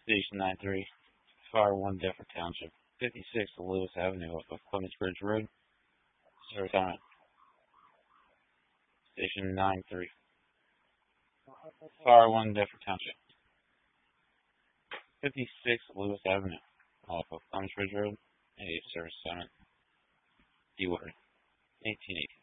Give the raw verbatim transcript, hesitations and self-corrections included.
Station nine three, Fire one, Deptford Township, fifty-six Lewis Avenue off of Clements Bridge Road. Service on it. Station nine three, Fire one, Deptford Township, fifty-six Lewis Avenue off of Clements Bridge Road. Hey, service on it. D-Word, eighteen eighty.